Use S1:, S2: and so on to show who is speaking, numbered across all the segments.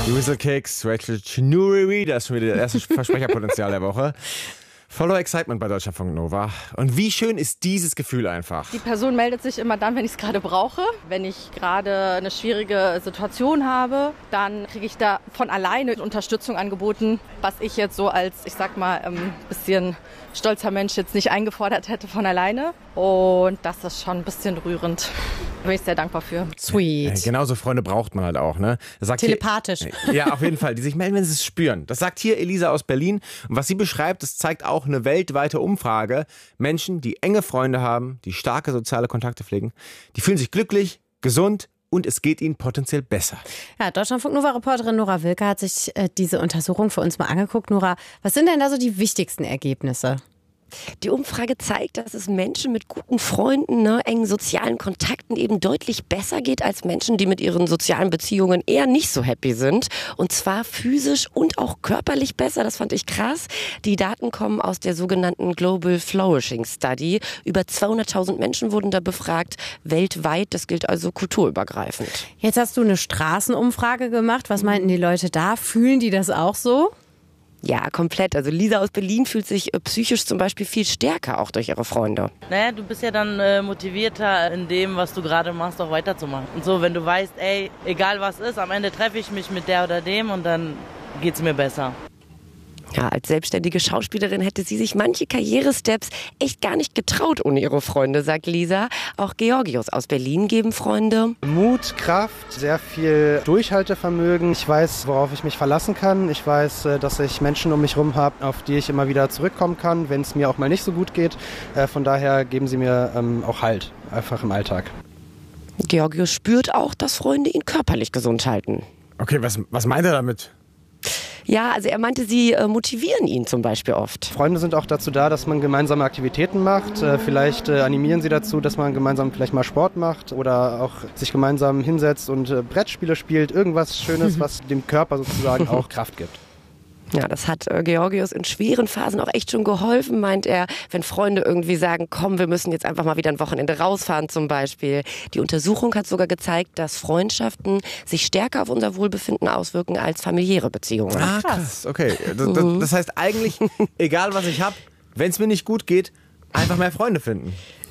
S1: Whistlecakes, Rachel Chinuri, das ist schon wieder das erste Versprecherpotenzial der Woche. Voller Excitement bei Deutschlandfunk Nova. Und wie schön ist dieses Gefühl einfach?
S2: Die Person meldet sich immer dann, wenn ich es gerade brauche. Wenn ich gerade eine schwierige Situation habe, dann kriege ich da von alleine Unterstützung angeboten, was ich jetzt so als, ich sag mal, ein bisschen stolzer Mensch jetzt nicht eingefordert hätte von alleine. Und das ist schon ein bisschen rührend. Da bin ich sehr dankbar für.
S3: Sweet.
S1: Genauso Freunde braucht man halt auch, ne? Das sagt
S3: telepathisch.
S1: Hier, ja, auf jeden Fall. Die sich melden, wenn sie es spüren. Das sagt hier Elisa aus Berlin. Und was sie beschreibt, das zeigt auch eine weltweite Umfrage. Menschen, die enge Freunde haben, die starke soziale Kontakte pflegen, die fühlen sich glücklich, gesund und es geht ihnen potenziell besser.
S3: Ja, Deutschlandfunk-Nova-Reporterin Nora Wilke hat sich diese Untersuchung für uns mal angeguckt. Nora, was sind denn da so die wichtigsten Ergebnisse?
S4: Die Umfrage zeigt, dass es Menschen mit guten Freunden, engen sozialen Kontakten eben deutlich besser geht als Menschen, die mit ihren sozialen Beziehungen eher nicht so happy sind. Und zwar physisch und auch körperlich besser. Das fand ich krass. Die Daten kommen aus der sogenannten Global Flourishing Study. Über 200.000 Menschen wurden da befragt, weltweit. Das gilt also kulturübergreifend.
S3: Jetzt hast du eine Straßenumfrage gemacht. Was meinten die Leute da? Fühlen die das auch so?
S4: Ja, komplett. Also Lisa aus Berlin fühlt sich psychisch zum Beispiel viel stärker, auch durch ihre Freunde.
S5: Naja, du bist ja dann motivierter in dem, was du gerade machst, auch weiterzumachen. Und so, wenn du weißt, ey, egal was ist, am Ende treffe ich mich mit der oder dem und dann geht's mir besser.
S4: Ja, als selbstständige Schauspielerin hätte sie sich manche Karrieresteps echt gar nicht getraut ohne ihre Freunde, sagt Lisa. Auch Georgios aus Berlin geben Freunde
S6: Mut, Kraft, sehr viel Durchhaltevermögen. Ich weiß, worauf ich mich verlassen kann. Ich weiß, dass ich Menschen um mich herum habe, auf die ich immer wieder zurückkommen kann, wenn es mir auch mal nicht so gut geht. Von daher geben sie mir auch Halt, einfach im Alltag.
S4: Georgios spürt auch, dass Freunde ihn körperlich gesund halten.
S1: Okay, was meint er damit?
S4: Ja, also er meinte, sie motivieren ihn zum Beispiel oft.
S6: Freunde sind auch dazu da, dass man gemeinsame Aktivitäten macht. Vielleicht animieren sie dazu, dass man gemeinsam vielleicht mal Sport macht oder auch sich gemeinsam hinsetzt und Brettspiele spielt. Irgendwas Schönes, was dem Körper sozusagen auch Kraft gibt.
S4: Ja, das hat Georgios in schweren Phasen auch echt schon geholfen, meint er, wenn Freunde irgendwie sagen, komm, wir müssen jetzt einfach mal wieder ein Wochenende rausfahren zum Beispiel. Die Untersuchung hat sogar gezeigt, dass Freundschaften sich stärker auf unser Wohlbefinden auswirken als familiäre Beziehungen.
S1: Ah, krass, okay. Das heißt eigentlich, egal was ich habe, wenn es mir nicht gut geht, einfach mehr Freunde finden.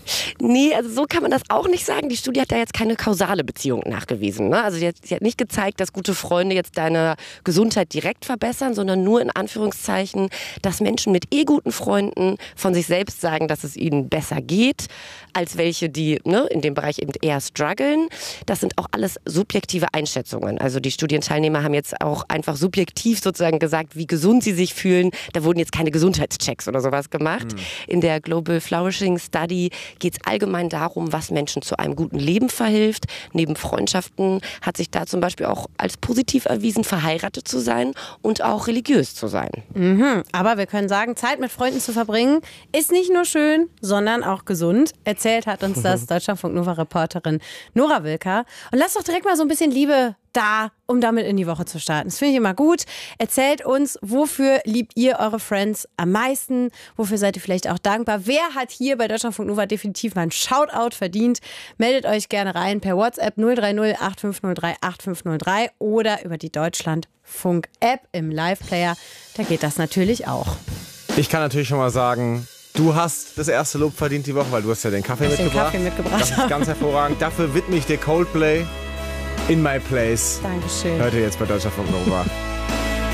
S4: Nee, also so kann man das auch nicht sagen. Die Studie hat da jetzt keine kausale Beziehung nachgewiesen. Ne? Also sie hat nicht gezeigt, dass gute Freunde jetzt deine Gesundheit direkt verbessern, sondern nur in Anführungszeichen, dass Menschen mit guten Freunden von sich selbst sagen, dass es ihnen besser geht, als welche, die in dem Bereich eben eher strugglen. Das sind auch alles subjektive Einschätzungen. Also die Studienteilnehmer haben jetzt auch einfach subjektiv sozusagen gesagt, wie gesund sie sich fühlen. Da wurden jetzt keine Gesundheitschecks oder sowas gemacht. In der Global Flourishing Study geht es allgemein darum, was Menschen zu einem guten Leben verhilft. Neben Freundschaften hat sich da zum Beispiel auch als positiv erwiesen, verheiratet zu sein und auch religiös zu sein.
S3: Aber wir können sagen, Zeit mit Freunden zu verbringen, ist nicht nur schön, sondern auch gesund. Erzählt hat uns das Deutschlandfunk-Nova-Reporterin Nora Wilke. Und lasst doch direkt mal so ein bisschen Liebe da, um damit in die Woche zu starten. Das finde ich immer gut. Erzählt uns, wofür liebt ihr eure Friends am meisten? Wofür seid ihr vielleicht auch dankbar? Wer hat hier bei Deutschlandfunk Nova definitiv mal ein Shoutout verdient? Meldet euch gerne rein per WhatsApp 030 8503 8503 oder über die Deutschlandfunk-App im Live-Player. Da geht das natürlich auch.
S1: Ich kann natürlich schon mal sagen, du hast das erste Lob verdient die Woche, weil du hast ja den Kaffee mitgebracht. Das ist ganz hervorragend. Dafür widme ich dir Coldplay. In My Place.
S3: Dankeschön.
S1: Hört ihr jetzt bei Deutschlandfunk Nova.